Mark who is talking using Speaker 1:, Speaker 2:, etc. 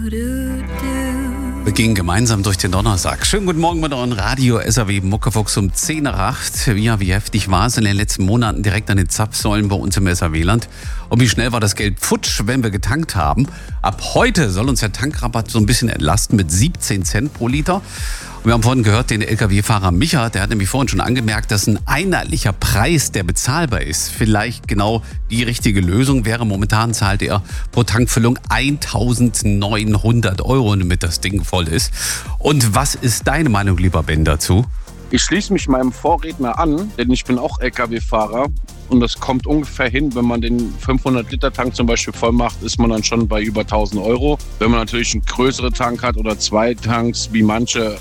Speaker 1: Wir gehen gemeinsam durch den Donnerstag. Schönen guten Morgen mit euren Radio-SAW Muckefuchs um 10 nach 8. Ja, wie heftig war es in den letzten Monaten direkt an den Zapfsäulen bei uns im SAW-Land? Und wie schnell war das Geld futsch, wenn wir getankt haben? Ab heute soll uns der Tankrabatt so ein bisschen entlasten mit 17 Cent pro Liter. Und wir haben vorhin gehört, den Lkw-Fahrer Micha, der hat nämlich vorhin schon angemerkt, dass ein einheitlicher Preis, der bezahlbar ist, vielleicht genau die richtige Lösung wäre. Momentan zahlt er pro Tankfüllung 1.900 €, damit das Ding voll ist. Und was ist deine Meinung, lieber Ben, dazu?
Speaker 2: Ich schließe mich meinem Vorredner an, denn ich bin auch Lkw-Fahrer. Und das kommt ungefähr hin, wenn man den 500-Liter-Tank zum Beispiel voll macht, ist man dann schon bei über 1.000 €. Wenn man natürlich einen größeren Tank hat oder 2 Tanks, wie manche,